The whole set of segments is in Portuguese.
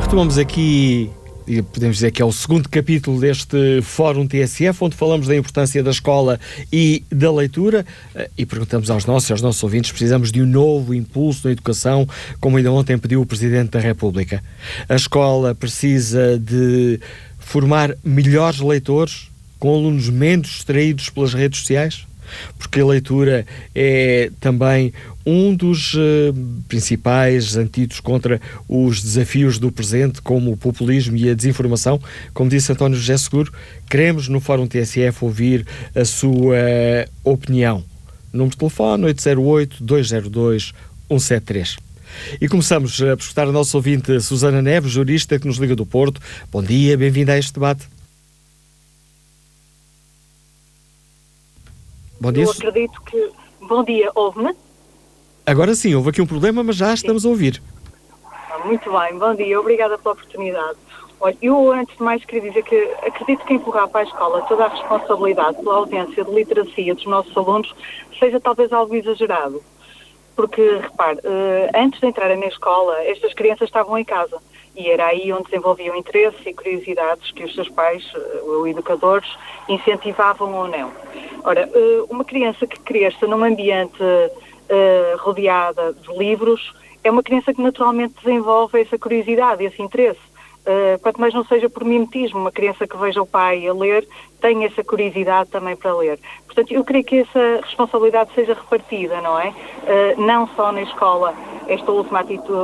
Retomamos aqui, e podemos dizer que é o segundo capítulo deste Fórum TSF, onde falamos da importância da escola e da leitura, e perguntamos aos nossos ouvintes: precisamos de um novo impulso na educação, como ainda ontem pediu o Presidente da República. A escola precisa de formar melhores leitores, com alunos menos distraídos pelas redes sociais? Porque a leitura é também um dos principais antídotos contra os desafios do presente, como o populismo e a desinformação. Como disse António José Seguro, queremos no Fórum TSF ouvir a sua opinião. Número de telefone 808-202-173. E começamos a escutar a nossa ouvinte Susana Neves, jurista que nos liga do Porto. Bom dia, bem-vinda a este debate. Bom dia. Eu acredito que... Bom dia, ouve-me? Agora sim, houve aqui um problema, mas já estamos a ouvir. Muito bem, bom dia, obrigada pela oportunidade. Olha, eu antes de mais queria dizer que acredito que empurrar para a escola toda a responsabilidade pela ausência de literacia dos nossos alunos seja talvez algo exagerado. Porque, repare, antes de entrarem na escola, estas crianças estavam em casa e era aí onde desenvolviam interesse e curiosidades que os seus pais, ou educadores, incentivavam ou não. Ora, uma criança que cresça num ambiente rodeada de livros é uma criança que naturalmente desenvolve essa curiosidade, esse interesse. Quanto mais não seja por mimetismo, uma criança que veja o pai a ler tem essa curiosidade também para ler. Portanto, eu creio que essa responsabilidade seja repartida, não é? Não só na escola, esta última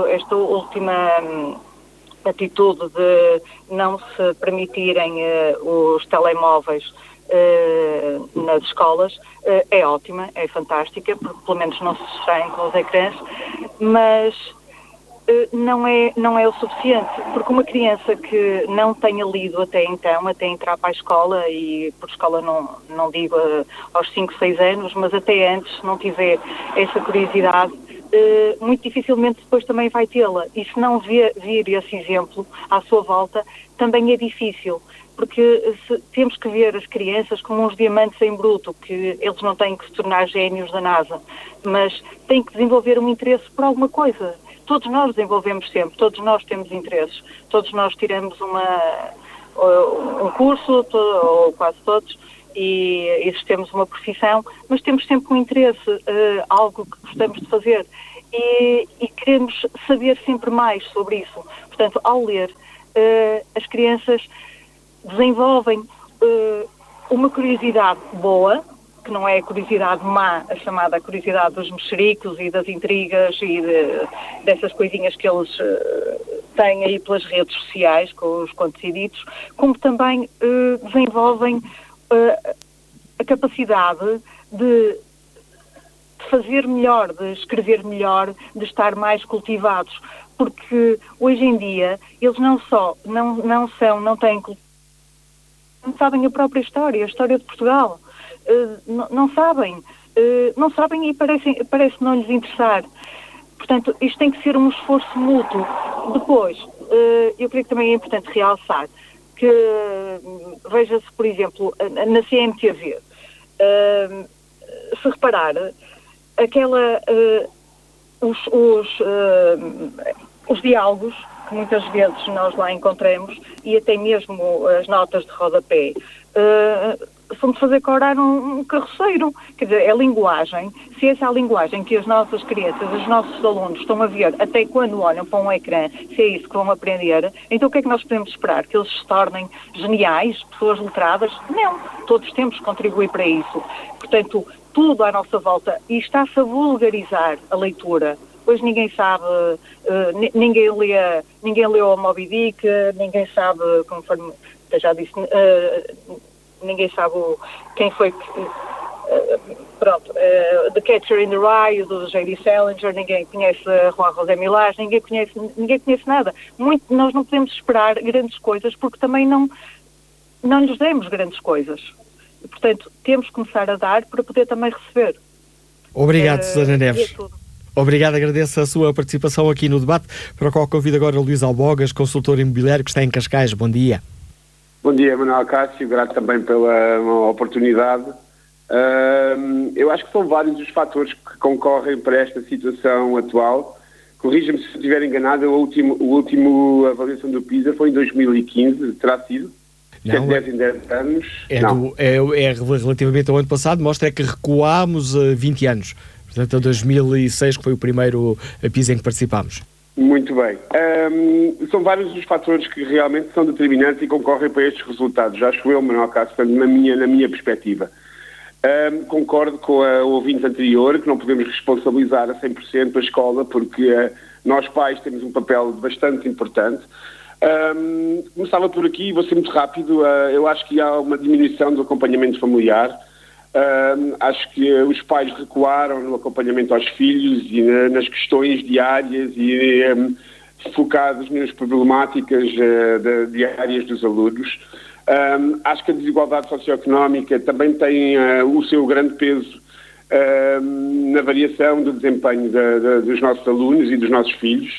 atitude de não se permitirem os telemóveis nas escolas é ótima, é fantástica, porque pelo menos não se distraem com os ecrãs, mas não é o suficiente, porque uma criança que não tenha lido até então, até entrar para a escola, e por escola não digo aos 5, 6 anos, mas até antes, se não tiver essa curiosidade, muito dificilmente depois também vai tê-la. E se não vir esse exemplo à sua volta, também é difícil, porque temos que ver as crianças como uns diamantes em bruto, que eles não têm que se tornar génios da NASA, mas têm que desenvolver um interesse por alguma coisa. Todos nós desenvolvemos sempre, todos nós temos interesses, todos nós tiramos um curso, ou quase todos, e exercemos uma profissão, mas temos sempre um interesse, algo que gostamos de fazer, e queremos saber sempre mais sobre isso. Portanto, ao ler, as crianças desenvolvem uma curiosidade boa, que não é a curiosidade má, a chamada curiosidade dos mexericos e das intrigas e dessas coisinhas que eles têm aí pelas redes sociais, com os conteúdos, como também desenvolvem a capacidade de fazer melhor, de escrever melhor, de estar mais cultivados, porque hoje em dia eles não sabem a própria história, a história de Portugal. Não sabem e parece não lhes interessar. Portanto, isto tem que ser um esforço mútuo. Depois, eu creio que também é importante realçar que, veja-se, por exemplo, na CMTV, se reparar, os diálogos que muitas vezes nós lá encontramos, e até mesmo as notas de rodapé, são de fazer corar um carroceiro. Quer dizer, é linguagem. Se essa é a linguagem que as nossas crianças, os nossos alunos estão a ver até quando olham para um ecrã, se é isso que vão aprender, então o que é que nós podemos esperar? Que eles se tornem geniais, pessoas letradas? Não. Todos temos que contribuir para isso. Portanto, tudo à nossa volta, e está-se a vulgarizar a leitura. Hoje ninguém sabe, ninguém leu o Moby Dick, ninguém sabe, conforme eu já disse, ninguém sabe quem foi que... The Catcher in the Rye, do J.D. Salinger, ninguém conhece Juan José Milás, ninguém conhece nada. Nós não podemos esperar grandes coisas, porque também não lhes demos grandes coisas. E, portanto, temos que começar a dar para poder também receber. Obrigado, Susana Neves. É tudo. Obrigado, agradeço a sua participação aqui no debate, para o qual convido agora o Luís Albogas, consultor imobiliário que está em Cascais. Bom dia. Bom dia, Manuel Cássio, grato também pela oportunidade. Eu acho que são vários os fatores que concorrem para esta situação atual. corrija-me se estiver enganado, o último avaliação do PISA foi em 2015, terá sido? Não, 10 em 10 anos. Relativamente ao ano passado, mostra que recuámos 20 anos. Portanto, a 2006, que foi o primeiro PISA em que participámos. Muito bem. São vários os fatores que realmente são determinantes e concorrem para estes resultados. Acho eu, Manuel Cássio, na minha perspectiva. Concordo com a ouvinte anterior que não podemos responsabilizar a 100% a escola, porque nós pais temos um papel bastante importante. Começava por aqui, vou ser muito rápido. Eu acho que há uma diminuição do acompanhamento familiar. Acho que os pais recuaram no acompanhamento aos filhos e nas questões diárias e focados nas problemáticas diárias dos alunos. Acho que a desigualdade socioeconómica também tem o seu grande peso na variação do desempenho dos nossos alunos e dos nossos filhos.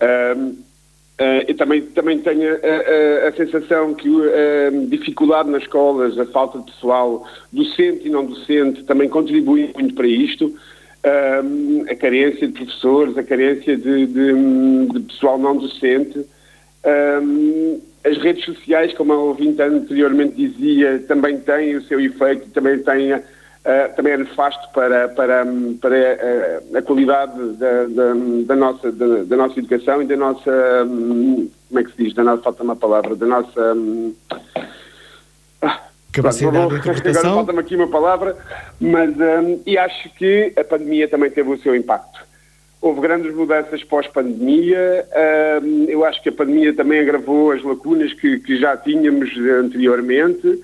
Eu também tenho a sensação que a dificuldade nas escolas, a falta de pessoal docente e não docente também contribui muito para isto. A carência de professores, a carência de pessoal não docente. As redes sociais, como a ouvinte anteriormente dizia, também têm o seu efeito, também é nefasto para a qualidade da nossa educação e da nossa, como é que se diz? Falta-me a palavra, da nossa capacidade de interpretação. Agora falta-me aqui uma palavra, mas e acho que a pandemia também teve o seu impacto. Houve grandes mudanças pós-pandemia. Eu acho que a pandemia também agravou as lacunas que já tínhamos anteriormente.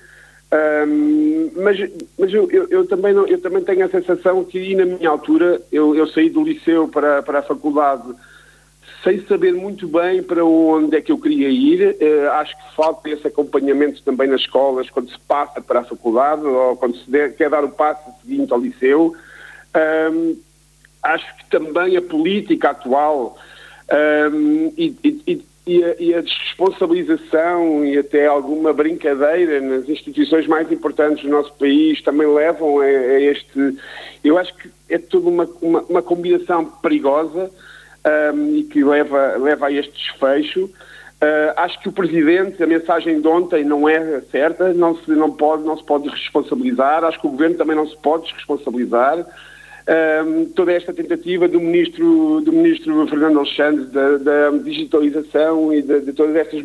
Mas eu também tenho a sensação que, e na minha altura, eu saí do liceu para a faculdade sem saber muito bem para onde é que eu queria ir. Acho que falta esse acompanhamento também nas escolas, quando se passa para a faculdade ou quando se quer dar o passo seguinte ao liceu. Acho que também a política atual e a desresponsabilização e até alguma brincadeira nas instituições mais importantes do nosso país também levam a este... Eu acho que é toda uma combinação perigosa e que leva a este desfecho. Acho que o Presidente, a mensagem de ontem não é certa, não se pode responsabilizar. Acho que o Governo também não se pode responsabilizar. Toda esta tentativa do ministro Fernando Alexandre da digitalização e de todas estas